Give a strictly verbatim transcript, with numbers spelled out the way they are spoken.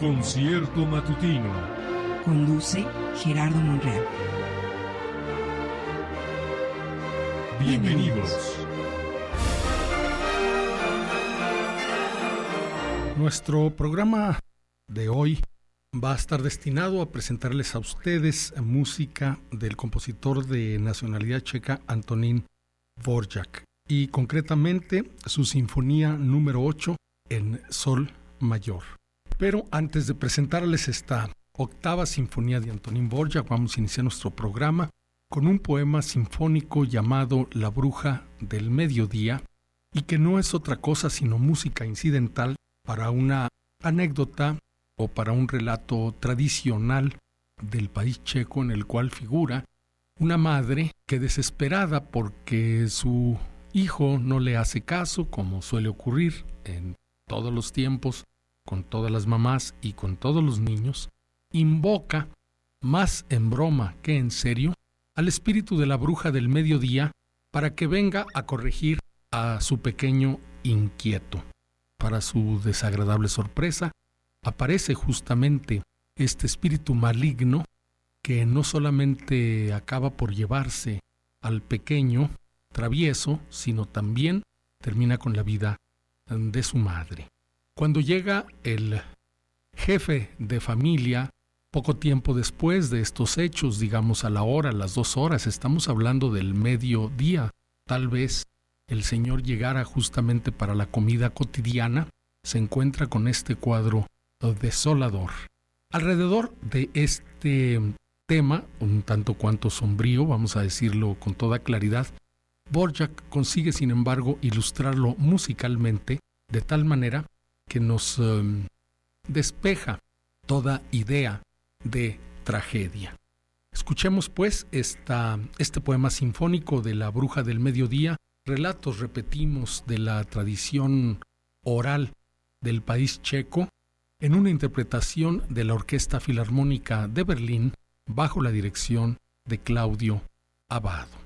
Concierto matutino. Conduce Gerardo Monreal. Bienvenidos. Nuestro programa de hoy va a estar destinado a presentarles a ustedes música del compositor de nacionalidad checa Antonín Dvořák y concretamente su sinfonía número ocho en sol mayor. Pero antes de presentarles esta octava sinfonía de Antonín Dvořák, vamos a iniciar nuestro programa con un poema sinfónico llamado La Bruja del Mediodía, y que no es otra cosa sino música incidental para una anécdota o para un relato tradicional del país checo, en el cual figura una madre que, desesperada porque su hijo no le hace caso, como suele ocurrir en todos los tiempos, con todas las mamás y con todos los niños, invoca, más en broma que en serio, al espíritu de la bruja del mediodía para que venga a corregir a su pequeño inquieto. Para su desagradable sorpresa, aparece justamente este espíritu maligno que no solamente acaba por llevarse al pequeño travieso, sino también termina con la vida de su madre. Cuando llega el jefe de familia, poco tiempo después de estos hechos, digamos a la hora, a las dos horas, estamos hablando del mediodía, tal vez el señor llegara justamente para la comida cotidiana, se encuentra con este cuadro desolador. Alrededor de este tema, un tanto cuanto sombrío, vamos a decirlo con toda claridad, Dvořák consigue, sin embargo, ilustrarlo musicalmente de tal manera que nos um, despeja toda idea de tragedia. Escuchemos pues esta, este poema sinfónico de La Bruja del Mediodía, relatos, repetimos, de la tradición oral del país checo, en una interpretación de la Orquesta Filarmónica de Berlín bajo la dirección de Claudio Abbado.